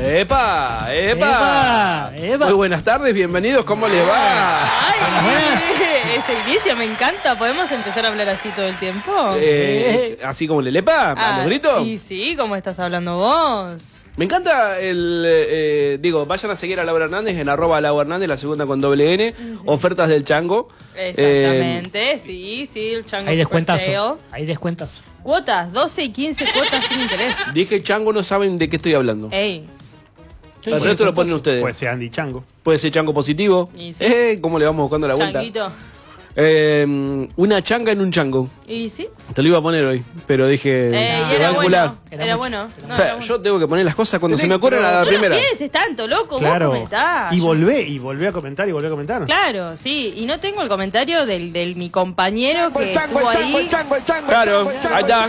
¡Epa! ¡Epa! Muy buenas tardes, bienvenidos, ¿cómo les va? ¡Ay! Ese inicio me encanta. ¿Podemos empezar a hablar así todo el tiempo? Así como Lelepa, a los gritos. Y sí, ¿cómo estás hablando vos? Me encanta vayan a seguir a Laura Hernández en @Laura Hernández, la segunda con doble N, ofertas del chango. Exactamente, sí, el chango. Hay descuentas. Superseo. Hay descuentas. Cuotas, 12 y 15 cuotas sin interés. Dije chango, no saben de qué estoy hablando. Ey. El resto lo ponen ustedes. Puede ser Andy Chango. Puede ser chango positivo. Y sí. ¿Cómo le vamos buscando la vuelta? Changuito. Una changa en un chango. ¿Y sí? Te lo iba a poner hoy, pero dije, se va a encular. Era bueno. No, Espera, yo tengo que poner las cosas cuando se me ocurren a la Vos primera. no pienses tanto, loco. Claro. Vos comentás. Y volvé a comentar y volvé a comentar. Claro, sí. Y no tengo el comentario del mi compañero que estuvo ahí. Claro, ahí está.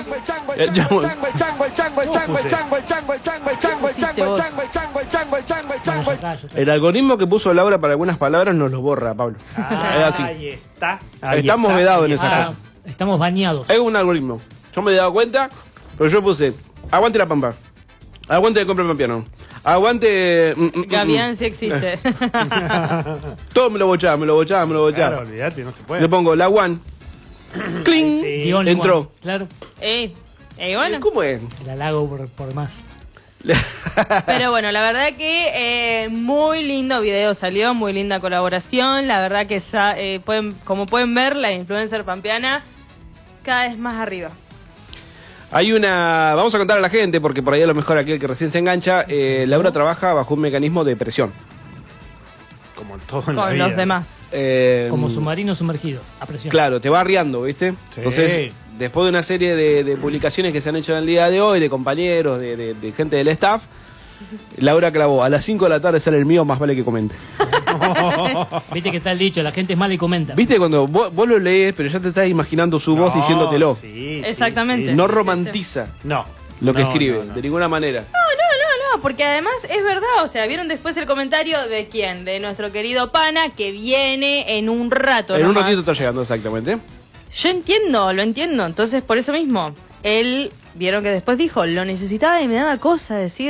El algoritmo que puso Laura para algunas palabras nos los borra, Pablo. Es así. Ahí está. Estamos vedados en esas Ah, cosas. estamos bañados. Es un algoritmo. Yo me he dado cuenta, pero yo puse aguante la pampa. Aguante de compra el piano. Aguante. Gavián sí existe. Todo me lo bochaba. Claro, olvídate, no se puede. Le pongo la one. ¡Cling! Sí. The only Entró. one. Claro. Bueno. ¿Cómo es? El halago por más. Pero bueno, la verdad que muy lindo video salió, muy linda colaboración. La verdad que como pueden ver, la influencer pampeana cada vez más arriba. Hay una... Vamos a contar a la gente, porque por ahí a lo mejor aquel que recién se engancha, Laura trabaja bajo un mecanismo de presión. Como en todo en la Con vida. los demás. Como submarino sumergido, a presión. Claro, te va arriando, ¿viste? Sí. Entonces, después de una serie de publicaciones que se han hecho en el día de hoy, de compañeros, de gente del staff, Laura clavó, a las 5 de la tarde sale el mío, más vale que comente. Viste que está el dicho, la gente es mala y comenta. ¿Viste cuando vos lo lees, pero ya te estás imaginando su voz diciéndotelo? Sí, Exactamente. No Sí, romantiza No. lo que No, escribe, no. de ninguna manera. No, porque además es verdad, o sea, vieron después el comentario de quién, de nuestro querido pana que viene en un rato. En un nomás. ratito está llegando, exactamente. Yo lo entiendo, entonces por eso mismo, él, vieron que después dijo, lo necesitaba y me daba cosa decir.